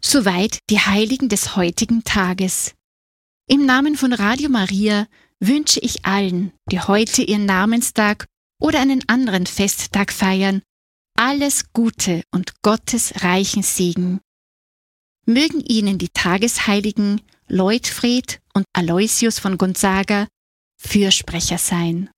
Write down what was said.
Soweit die Heiligen des heutigen Tages. Im Namen von Radio Maria wünsche ich allen, die heute ihren Namenstag oder einen anderen Festtag feiern, alles Gute und Gottes reichen Segen. Mögen Ihnen die Tagesheiligen Leutfried und Aloysius von Gonzaga Fürsprecher sein.